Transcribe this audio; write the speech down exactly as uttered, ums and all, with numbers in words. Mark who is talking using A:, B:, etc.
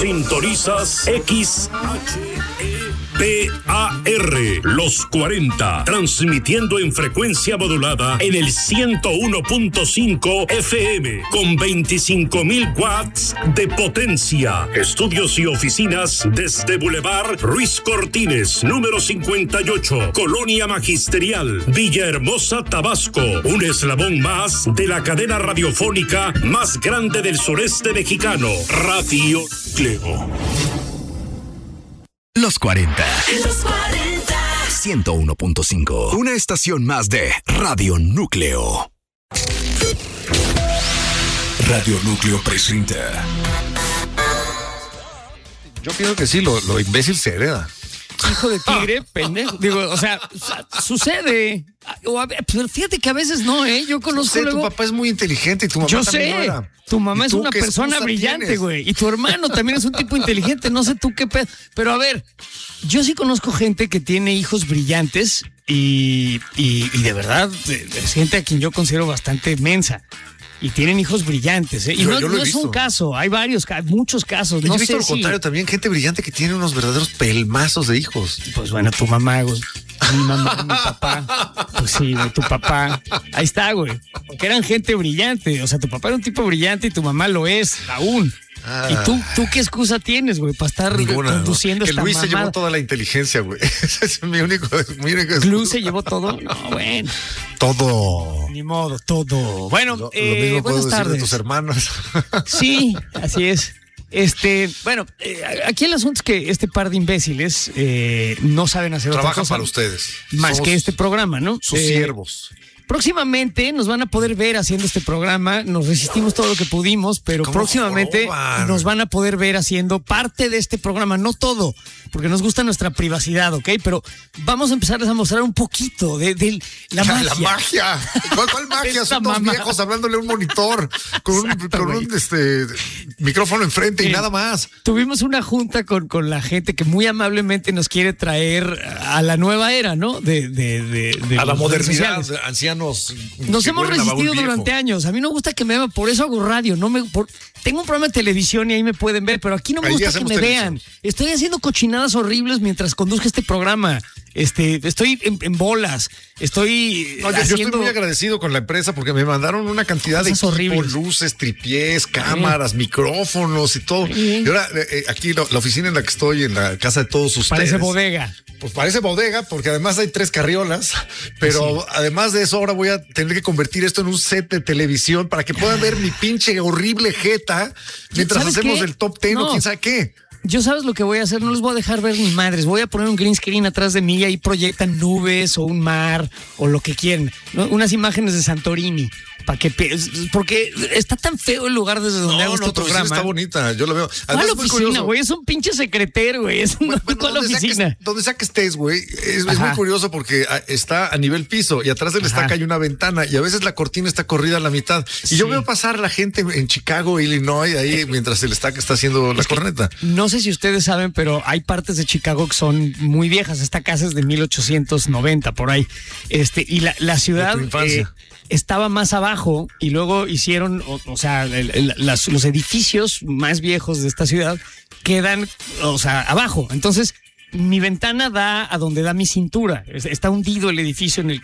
A: Sintonizas X H E P A R, Los cuarenta, transmitiendo en frecuencia modulada en el ciento uno punto cinco F M, con veinticinco mil watts de potencia. Estudios y oficinas desde Boulevard Ruiz Cortines, número cincuenta y ocho, Colonia Magisterial, Villahermosa, Tabasco. Un eslabón más de la cadena radiofónica más grande del sureste mexicano, Radio Núcleo.
B: Los cuarenta. Los cuarenta. ciento uno punto cinco. Una estación más de Radio Núcleo. Radio Núcleo presenta.
C: Yo pienso que sí, lo, lo imbécil se hereda.
D: Hijo de tigre, pendejo. Digo, o sea, sucede. O a ver, pero fíjate que a veces no, ¿eh? Yo conozco
C: sé,
D: luego...
C: Tu papá es muy inteligente y tu mamá
D: Yo
C: también
D: sé,
C: lo era.
D: Tu mamá es una persona brillante,
C: tienes?
D: güey. Y tu hermano también es un tipo inteligente. No sé tú qué pedo. Pero a ver, yo sí conozco gente que tiene hijos brillantes y, y, y de verdad es gente a quien yo considero bastante mensa. Y tienen hijos brillantes, ¿eh? Y
C: yo,
D: no,
C: yo lo
D: no
C: he
D: es un
C: visto.
D: caso, hay varios, hay muchos casos.
C: Yo
D: No
C: he visto
D: sé
C: lo
D: si...
C: contrario también, gente brillante que tiene unos verdaderos pelmazos de hijos.
D: Pues bueno, tu mamá, güey. Mi mamá, mi papá. Pues sí, güey, tu papá. Ahí está, güey. Porque eran gente brillante. O sea, tu papá era un tipo brillante y tu mamá lo es aún.
C: Ah.
D: ¿Y tú, tú qué excusa tienes, güey, para estar
C: Ninguna,
D: conduciendo
C: ¿no?
D: esta
C: Que Luis
D: mamada?
C: se llevó toda la inteligencia, güey. Ese es mi único, mi único
D: ¿Luis se llevó todo? No, bueno.
C: Todo.
D: Ni modo, todo. Bueno,
C: Lo,
D: eh,
C: lo mismo puedo
D: buenas
C: decir
D: tardes.
C: de tus hermanos.
D: Sí, así es. Este, bueno, eh, aquí el asunto es que este par de imbéciles eh, no saben hacer otra
C: Trabajan
D: cosa
C: para ustedes.
D: más
C: Somos
D: que este programa, ¿no?
C: Sus
D: Eh,
C: siervos.
D: Próximamente nos van a poder ver haciendo este programa. Nos resistimos todo lo que pudimos, pero
C: ¿Cómo
D: próximamente
C: joroban?
D: nos van a poder ver haciendo parte de este programa. No todo, porque nos gusta nuestra privacidad, ¿ok? Pero vamos a empezarles a mostrar un poquito de, de la magia.
C: La magia. ¿Cuál, cuál magia?
D: Esta
C: Son dos
D: mamá.
C: viejos hablándole a un monitor con un,
D: Exacto,
C: con
D: güey.
C: un este, micrófono enfrente y
D: Eh,
C: nada más.
D: Tuvimos una junta con, con la gente que muy amablemente nos quiere traer a la nueva era, ¿no? De, de, de, de
C: A la
D: las redes
C: modernidad,
D: sociales.
C: ancianos.
D: Nos
C: que
D: hemos
C: huelen a baúl
D: resistido
C: viejo.
D: durante años. A mí no me gusta que me vean, por eso hago radio. No me, por- tengo un programa de televisión y ahí me pueden ver, pero aquí no me
C: Ahí
D: gusta que
C: hacemos
D: me
C: televisión.
D: vean. Estoy haciendo cochinadas horribles mientras conduzco este programa. Este, estoy en, en bolas. Estoy
C: No, yo, yo
D: haciendo...
C: estoy muy agradecido con la empresa porque me mandaron una cantidad de
D: Cosas
C: equipo,
D: horribles.
C: luces, tripiés, cámaras, micrófonos y todo.
D: Sí.
C: Y ahora, eh, eh, aquí la, la oficina en la que estoy, en la casa de todos ustedes.
D: Parece bodega.
C: Pues parece bodega, porque además hay tres carriolas, pero además de eso, ahora voy a tener que convertir esto en un set de televisión para que puedan ver mi pinche horrible jeta mientras
D: ¿Sabes
C: hacemos
D: qué?
C: el top ten
D: No.
C: o quién sabe qué.
D: Yo sabes lo que voy a hacer, no les voy a dejar ver ni madres, voy a poner un green screen atrás de mí y ahí proyectan nubes o un mar o lo que quieran, ¿no? Unas imágenes de Santorini, para que pe- porque está tan feo el lugar desde donde hago
C: No,
D: este
C: no, tu oficina
D: programa.
C: está bonita, yo lo veo.
D: ¿Cuál
C: Además, es muy
D: oficina,
C: curioso.
D: güey? Es un pinche secretero, güey. Es una
C: Bueno,
D: ¿cuál
C: donde sea que-
D: oficina?
C: donde sea que estés, güey, es, es
D: Ajá.
C: muy curioso porque ah, está a nivel piso y atrás del estaca
D: Ajá.
C: hay una ventana y a veces la cortina está corrida a la mitad. Y yo
D: Sí.
C: veo pasar la gente en Chicago, Illinois, ahí mientras el estaca está haciendo la corneta.
D: No sé si ustedes saben, pero hay partes de Chicago que son muy viejas. Esta casa es de mil ochocientos noventa, por ahí. Este, y la, la ciudad
C: De tu infancia.
D: eh, estaba más abajo y luego hicieron, o, o sea, el- el- las- los edificios más viejos de esta ciudad quedan, o sea, abajo. Entonces, mi ventana da a donde da mi cintura. Es- Está hundido el edificio en el